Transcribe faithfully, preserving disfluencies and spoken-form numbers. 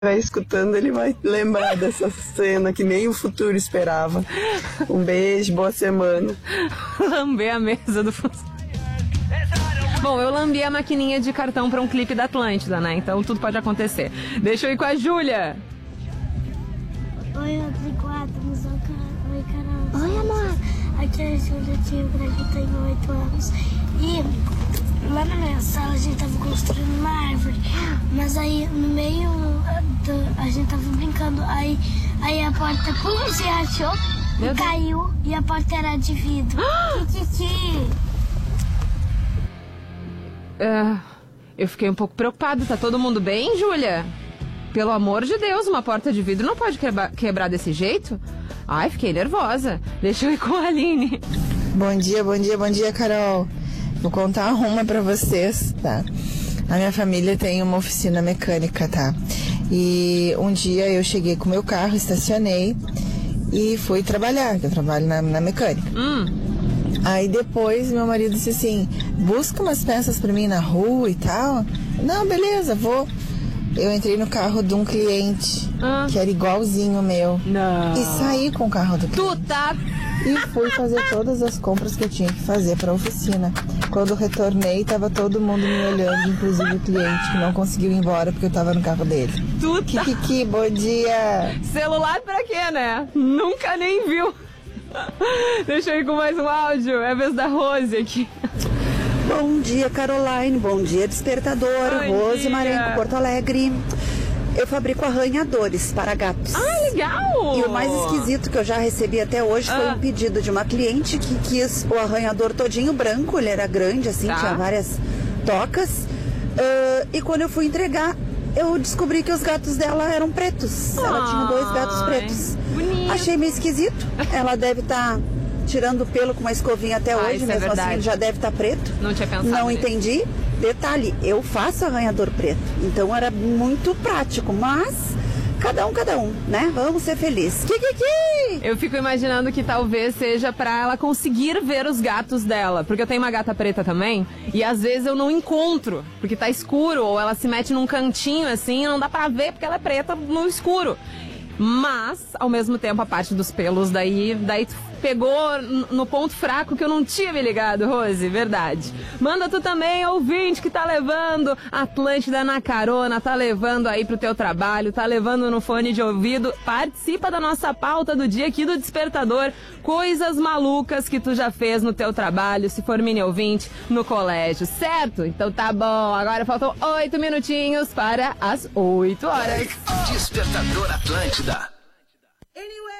vai escutando, ele vai lembrar dessa cena que nem o futuro esperava. Um beijo, boa semana. Lamber a mesa do funcionário. Bom, eu lambi a maquininha de cartão para um clipe da Atlântida, né? Então tudo pode acontecer. Deixa eu ir com a Júlia. Oi, Rodrigo Adams. Oi, Carol. Oi, amor. Aqui é a Júlia Tibra, que tenho oito anos. E lá na minha sala a gente tava construindo uma árvore. Mas aí no meio do, a gente tava brincando. Aí, aí a porta pum, se rachou e caiu. E a porta era de vidro. Kikiki. Uh, eu fiquei um pouco preocupada. Tá todo mundo bem, Júlia? Pelo amor de Deus, uma porta de vidro não pode quebra- quebrar desse jeito? Ai, fiquei nervosa. Deixa eu ir com a Aline. Bom dia, bom dia, bom dia, Carol. Vou contar uma pra vocês, tá? A minha família tem uma oficina mecânica, tá? E um dia eu cheguei com o meu carro, estacionei e fui trabalhar, que eu trabalho na, na mecânica. Hum. Aí depois meu marido disse assim, busca umas peças pra mim na rua e tal. Não, beleza, vou. Eu entrei no carro de um cliente ah. que era igualzinho o meu. Não. E saí com o carro do cliente. Tu tá... E fui fazer todas as compras que eu tinha que fazer pra oficina. Quando retornei, tava todo mundo me olhando, inclusive o cliente, que não conseguiu ir embora porque eu tava no carro dele. Tu tá... Kikiki, bom dia! Celular pra quê, né? Nunca nem viu. Deixa eu ir com mais um áudio. É a vez da Rose aqui. Bom dia, Caroline. Bom dia, Despertador. Bom Rose dia. Marenco, Porto Alegre. Eu fabrico arranhadores para gatos. Ah, legal! E o mais esquisito que eu já recebi até hoje ah. foi um pedido de uma cliente que quis o arranhador todinho branco. Ele era grande, assim, tá. tinha várias tocas. Uh, e quando eu fui entregar, eu descobri que os gatos dela eram pretos. Ai, Ela tinha dois gatos pretos. Bonito. Achei meio esquisito. Ela deve estar... Tá tirando o pelo com uma escovinha até ah, hoje, mesmo é assim ele já deve estar tá preto. Não tinha pensado Não nisso. entendi. Detalhe, eu faço arranhador preto, então era muito prático, mas cada um, cada um, né? Vamos ser felizes. Kikiki! Eu fico imaginando que talvez seja pra ela conseguir ver os gatos dela, porque eu tenho uma gata preta também, e às vezes eu não encontro, porque tá escuro, ou ela se mete num cantinho assim, e não dá pra ver porque ela é preta no escuro. Mas, ao mesmo tempo, a parte dos pelos daí, daí pegou no ponto fraco que eu não tinha me ligado, Rose, verdade. Manda tu também, ouvinte, que tá levando Atlântida na carona, tá levando aí pro teu trabalho, tá levando no fone de ouvido. Participa da nossa pauta do dia aqui do Despertador. Coisas malucas que tu já fez no teu trabalho, se for mini ouvinte, no colégio, certo? Então tá bom, agora faltam oito minutinhos para as oito horas. Despertador Atlântida. Anyway.